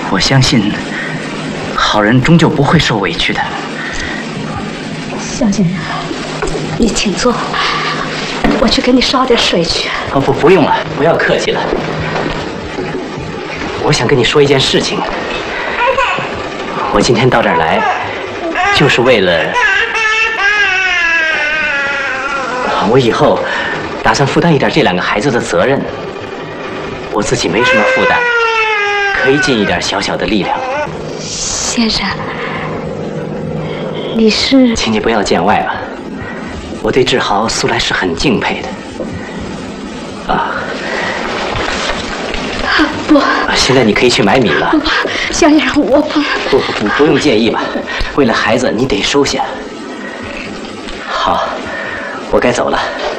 我相信，好人终究不会受委屈的。 向先生，你请坐，我去给你烧点水去。 哦不用了，不要客气了。我想跟你说一件事情。我今天到这儿来，就是为了我以后打算负担一点这2个孩子的责任。我自己没什么负担，可以尽一点小小的力量。 先生，你是？ 请你不要见外了，我对志豪素来是很敬佩的。 不， 现在你可以去买米了。 不，向先生，我不用介意吧？为了孩子，你得收下。好，我该走了。